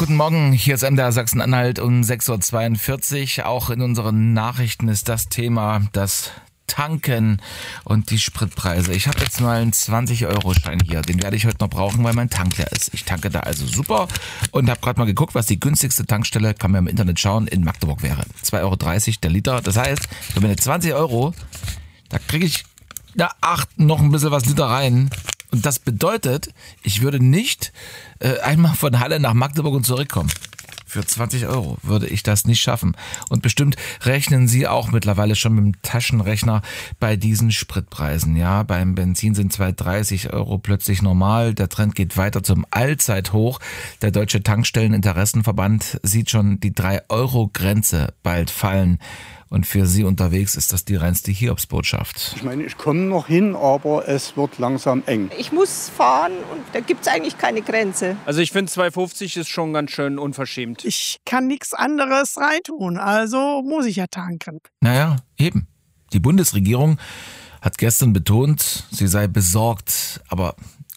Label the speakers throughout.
Speaker 1: Guten Morgen, hier ist MDR Sachsen-Anhalt um 6.42 Uhr. Auch in unseren Nachrichten ist das Thema das Tanken und die Spritpreise. Ich habe jetzt mal einen 20-Euro-Schein hier. Den werde ich heute noch brauchen, weil mein Tank leer ist. Ich tanke da also super und habe gerade mal geguckt, was die günstigste Tankstelle, kann man im Internet schauen, in Magdeburg wäre. 2,30 Euro der Liter. Das heißt, für meine 20 Euro, da kriege ich noch ein bisschen was Liter rein. Und das bedeutet, ich würde nicht einmal von Halle nach Magdeburg und zurückkommen. Für 20 Euro würde ich das nicht schaffen. Und bestimmt rechnen Sie auch mittlerweile schon mit dem Taschenrechner bei diesen Spritpreisen. Ja, beim Benzin sind 2,30 Euro plötzlich normal. Der Trend geht weiter zum Allzeithoch. Der Deutsche Tankstelleninteressenverband sieht schon die 3-Euro-Grenze bald fallen. Und für Sie unterwegs ist das die reinste Hiobsbotschaft.
Speaker 2: Ich meine, ich komme noch hin, aber es wird langsam eng.
Speaker 3: Ich muss fahren und da gibt es eigentlich keine Grenze.
Speaker 4: Also ich finde 2,50 ist schon ganz schön unverschämt.
Speaker 5: Ich kann nichts anderes reintun, also muss ich ja tanken.
Speaker 1: Naja, eben. Die Bundesregierung hat gestern betont, sie sei besorgt, aber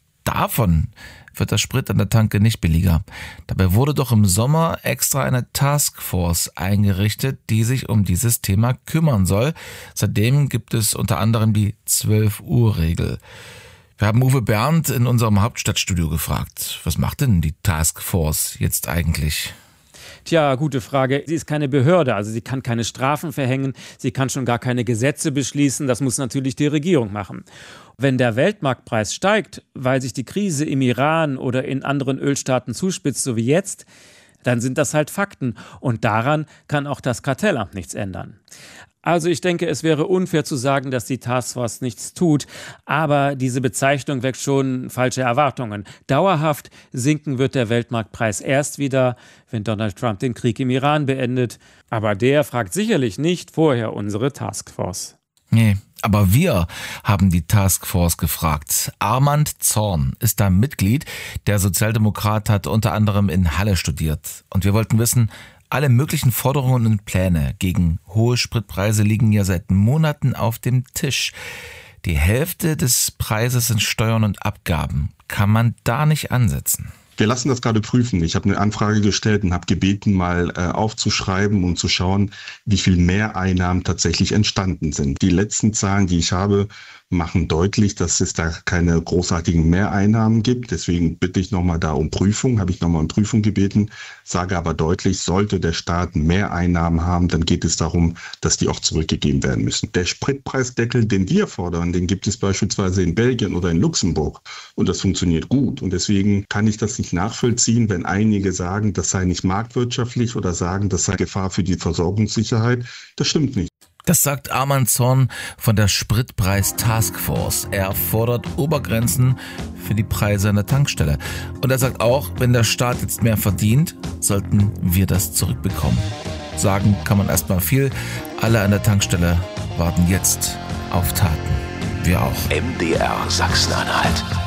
Speaker 1: davon wird der Sprit an der Tanke nicht billiger. Dabei wurde doch im Sommer extra eine Taskforce eingerichtet, die sich um dieses Thema kümmern soll. Seitdem gibt es unter anderem die 12-Uhr-Regel. Wir haben Uwe Bernd in unserem Hauptstadtstudio gefragt, was macht denn die Taskforce jetzt eigentlich?
Speaker 6: Tja, gute Frage. Sie ist keine Behörde, also sie kann keine Strafen verhängen, sie kann schon gar keine Gesetze beschließen, das muss natürlich die Regierung machen. Wenn der Weltmarktpreis steigt, weil sich die Krise im Iran oder in anderen Ölstaaten zuspitzt, so wie jetzt, dann sind das halt Fakten und daran kann auch das Kartellamt nichts ändern. Also ich denke, es wäre unfair zu sagen, dass die Taskforce nichts tut, aber diese Bezeichnung weckt schon falsche Erwartungen. Dauerhaft sinken wird der Weltmarktpreis erst wieder, wenn Donald Trump den Krieg im Iran beendet. Aber der fragt sicherlich nicht vorher unsere Taskforce.
Speaker 1: Nee, aber wir haben die Taskforce gefragt. Armand Zorn ist da Mitglied. Der Sozialdemokrat hat unter anderem in Halle studiert. Und wir wollten wissen, alle möglichen Forderungen und Pläne gegen hohe Spritpreise liegen ja seit Monaten auf dem Tisch. Die Hälfte des Preises sind Steuern und Abgaben. Kann man da nicht ansetzen?
Speaker 7: Wir lassen das gerade prüfen. Ich habe eine Anfrage gestellt und habe gebeten, mal aufzuschreiben und zu schauen, wie viel Mehreinnahmen tatsächlich entstanden sind. Die letzten Zahlen, die ich habe, machen deutlich, dass es da keine großartigen Mehreinnahmen gibt. Deswegen bitte ich nochmal da um Prüfung, habe ich nochmal um Prüfung gebeten, sage aber deutlich, sollte der Staat Mehreinnahmen haben, dann geht es darum, dass die auch zurückgegeben werden müssen. Der Spritpreisdeckel, den wir fordern, den gibt es beispielsweise in Belgien oder in Luxemburg und das funktioniert gut. Und deswegen kann ich das nicht nachvollziehen, wenn einige sagen, das sei nicht marktwirtschaftlich oder sagen, das sei Gefahr für die Versorgungssicherheit. Das stimmt nicht.
Speaker 1: Das sagt Armand Zorn von der Spritpreis-Taskforce. Er fordert Obergrenzen für die Preise an der Tankstelle. Und er sagt auch, wenn der Staat jetzt mehr verdient, sollten wir das zurückbekommen. Sagen kann man erstmal viel. Alle an der Tankstelle warten jetzt auf Taten. Wir auch.
Speaker 8: MDR Sachsen-Anhalt.